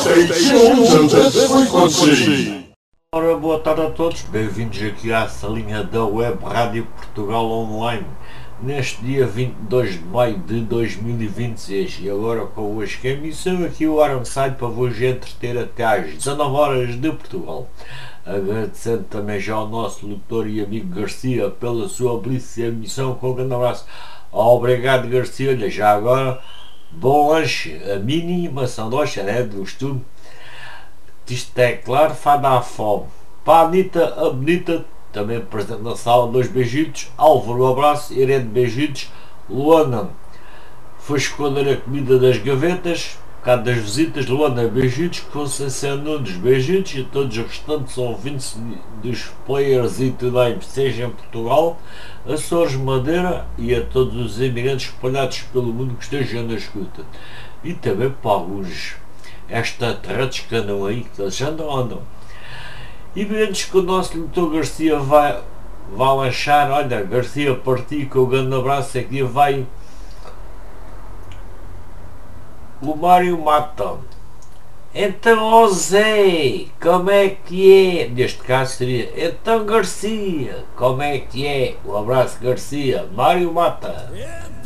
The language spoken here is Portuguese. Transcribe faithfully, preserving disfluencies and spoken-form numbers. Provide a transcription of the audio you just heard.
Stay tuned to this frequency. Ora, boa tarde a todos, bem-vindos aqui à salinha da Web Rádio Portugal Online, neste dia vinte e dois de maio de dois mil e vinte e seis, e agora convosco a emissão aqui o Aronside para vos entreter até às dezanove horas de Portugal. Agradecendo também já ao nosso locutor e amigo Garcia pela sua belíssima emissão, com um grande abraço. Obrigado, Garcia. Olha, já agora, bom lanche, a mínima sandocha, né, do estudo. Isto é claro, vai dar fome. Para a Anitta, a bonita, também presente na sala, dois beijitos. Álvaro, um abraço. Irene, beijitos. Luana, foi esconder a comida das gavetas, por causa das visitas. Luana, beijitos. Conceição Nunes, beijitos. E todos os restantes ouvintes dos players e times, seja em Portugal, Açores, Madeira e a todos os imigrantes espalhados pelo mundo que estejam na escuta. E também para alguns extraterrestres que andam aí, que eles andam, andam. E vemos que o nosso doutor Garcia vai, vai lanchar. Olha, Garcia, parti com o grande abraço. Aqui vai o Mário Mata. Então, ó Zé, como é que é? Neste caso seria, então Garcia, como é que é? Um abraço, Garcia. Mário Mata.